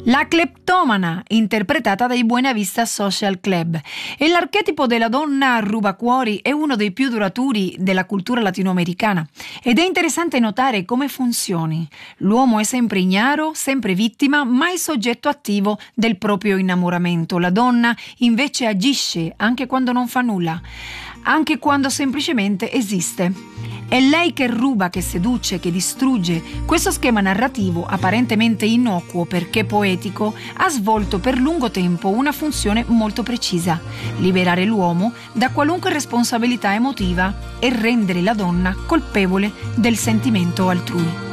La cleptomana, interpretata dai Buena Vista Social Club. E l'archetipo della donna rubacuori è uno dei più duraturi della cultura latinoamericana ed è interessante notare come funzioni. L'uomo è sempre ignaro, sempre vittima, mai soggetto attivo del proprio innamoramento. La donna invece agisce anche quando non fa nulla, anche quando semplicemente esiste. È lei che ruba, che seduce, che distrugge. Questo schema narrativo, apparentemente innocuo perché poetico, ha svolto per lungo tempo una funzione molto precisa: liberare l'uomo da qualunque responsabilità emotiva e rendere la donna colpevole del sentimento altrui.